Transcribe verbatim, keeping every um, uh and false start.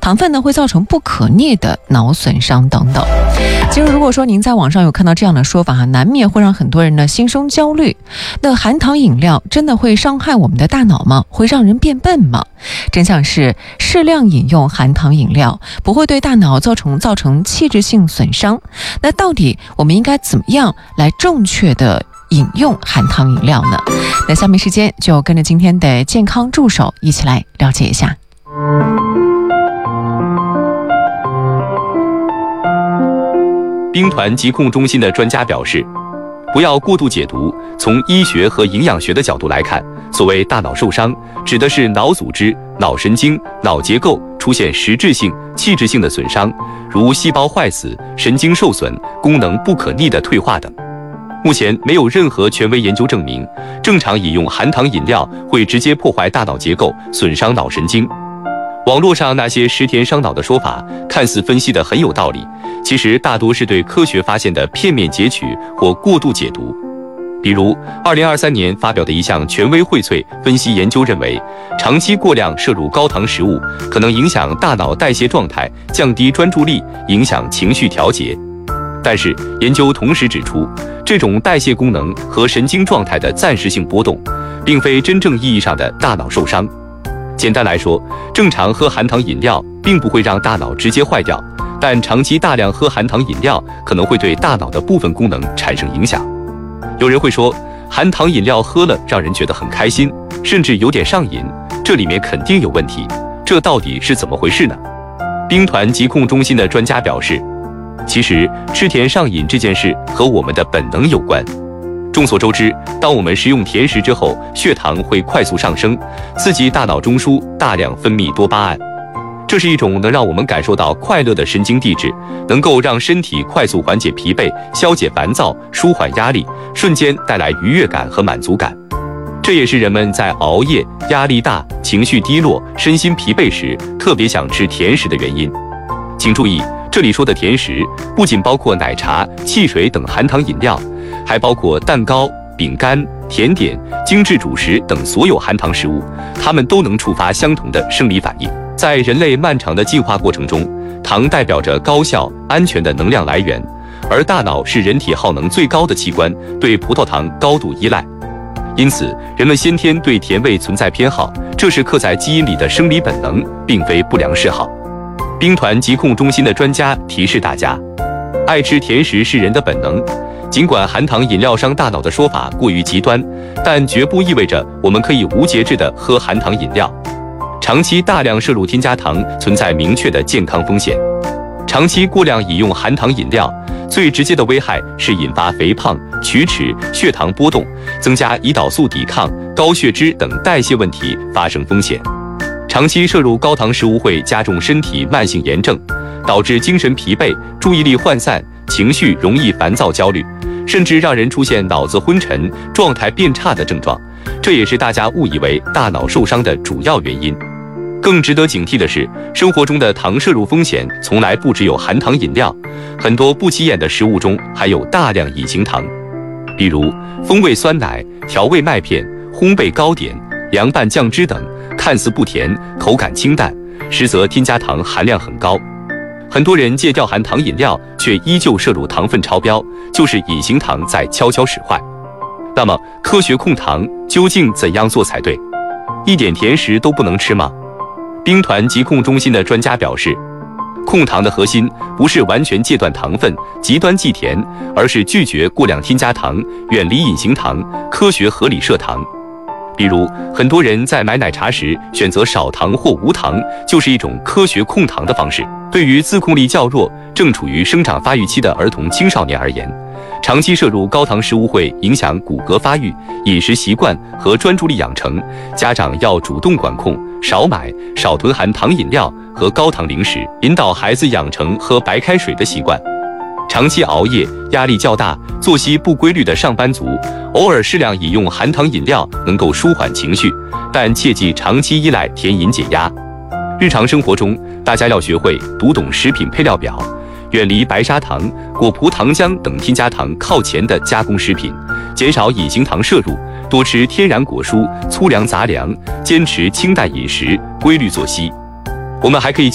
糖分呢会造成不可逆的脑损伤等等。其实如果说您在网上有看到这样的说法，难免会让很多人呢心生焦虑。那含糖饮料真的会伤害我们的大脑吗？会让人变笨吗？真相是适量饮用含糖饮料不会对大脑造成造成器质性损伤。那到底我们应该怎么样来正确的饮用含糖饮料呢？那下面时间就跟着今天的健康助手一起来了解一下。 兵团疾控中心的专家表示，不要过度解读。从医学和营养学的角度来看，所谓大脑受伤，指的是脑组织、脑神经、脑结构出现实质性、器质性的损伤，如细胞坏死、神经受损、功能不可逆的退化等。目前没有任何权威研究证明，正常饮用含糖饮料会直接破坏大脑结构，损伤脑神经。网络上那些食甜伤脑的说法，看似分析得很有道理，其实大多是对科学发现的片面截取或过度解读。比如二零二三年发表的一项权威荟萃分析研究认为，长期过量摄入高糖食物可能影响大脑代谢状态，降低专注力，影响情绪调节。但是研究同时指出，这种代谢功能和神经状态的暂时性波动，并非真正意义上的大脑受伤。简单来说，正常喝含糖饮料并不会让大脑直接坏掉，但长期大量喝含糖饮料可能会对大脑的部分功能产生影响。有人会说，含糖饮料喝了让人觉得很开心，甚至有点上瘾，这里面肯定有问题，这到底是怎么回事呢？兵团疾控中心的专家表示，其实吃甜上瘾这件事和我们的本能有关。众所周知，当我们食用甜食之后，血糖会快速上升，刺激大脑中枢大量分泌多巴胺。这是一种能让我们感受到快乐的神经递质，能够让身体快速缓解疲惫、消解烦躁、舒缓压力，瞬间带来愉悦感和满足感。这也是人们在熬夜、压力大、情绪低落、身心疲惫时特别想吃甜食的原因。请注意，这里说的甜食不仅包括奶茶、汽水等含糖饮料，还包括蛋糕、饼干、甜点、精致主食等所有含糖食物，它们都能触发相同的生理反应。在人类漫长的进化过程中，糖代表着高效、安全的能量来源，而大脑是人体耗能最高的器官，对葡萄糖高度依赖。因此，人们先天对甜味存在偏好，这是刻在基因里的生理本能，并非不良嗜好。兵团疾控中心的专家提示大家，爱吃甜食是人的本能。尽管含糖饮料伤大脑的说法过于极端，但绝不意味着我们可以无节制地喝含糖饮料。长期大量摄入添加糖存在明确的健康风险。长期过量饮用含糖饮料，最直接的危害是引发肥胖、龋齿、血糖波动，增加胰岛素抵抗、高血脂等代谢问题发生风险。长期摄入高糖食物会加重身体慢性炎症，导致精神疲惫、注意力涣散、情绪容易烦躁焦虑，甚至让人出现脑子昏沉、状态变差的症状。这也是大家误以为大脑受伤的主要原因。更值得警惕的是，生活中的糖摄入风险从来不只有含糖饮料，很多不起眼的食物中还有大量隐形糖，比如风味酸奶、调味麦片、烘焙糕点、凉拌酱汁等，看似不甜，口感清淡，实则添加糖含量很高。很多人戒掉含糖饮料，却依旧摄入糖分超标，就是隐形糖在悄悄使坏。那么，科学控糖究竟怎样做才对？一点甜食都不能吃吗？兵团疾控中心的专家表示，控糖的核心不是完全戒断糖分、极端忌甜，而是拒绝过量添加糖，远离隐形糖，科学合理摄糖。比如，很多人在买奶茶时选择少糖或无糖，就是一种科学控糖的方式。对于自控力较弱、正处于生长发育期的儿童青少年而言，长期摄入高糖食物会影响骨骼发育、饮食习惯和专注力养成。家长要主动管控，少买、少囤含糖饮料和高糖零食，引导孩子养成喝白开水的习惯。长期熬夜、压力较大、作息不规律的上班族，偶尔适量饮用含糖饮料能够舒缓情绪，但切忌长期依赖甜饮解压。日常生活中，大家要学会读懂食品配料表，远离白砂糖、果葡糖浆等添加糖靠前的加工食品，减少隐形糖摄入，多吃天然果蔬、粗粮杂粮，坚持清淡饮食，规律作息。我们还可以